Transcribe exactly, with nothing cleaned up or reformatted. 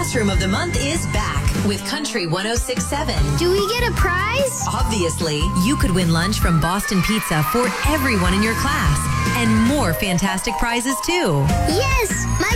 Classroom of the Month is back with Country one oh six point seven. Do we get a prize? Obviously, you could win lunch from Boston Pizza for everyone in your class and more fantastic prizes too. Yes! My